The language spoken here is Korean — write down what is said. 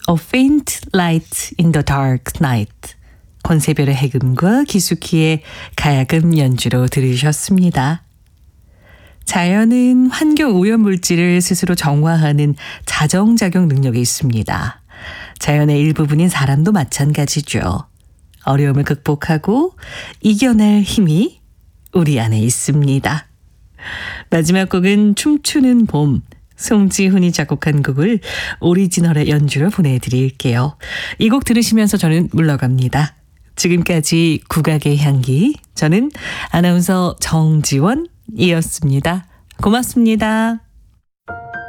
A Faint Light in the Dark Night. 권세별의 해금과 기숙희의 가야금 연주로 들으셨습니다. 자연은 환경 오염 물질을 스스로 정화하는 자정작용 능력이 있습니다. 자연의 일부분인 사람도 마찬가지죠. 어려움을 극복하고 이겨낼 힘이 우리 안에 있습니다. 마지막 곡은 춤추는 봄, 송지훈이 작곡한 곡을 오리지널의 연주로 보내드릴게요. 이 곡 들으시면서 저는 물러갑니다. 지금까지 국악의 향기, 저는 아나운서 정지원이었습니다. 고맙습니다.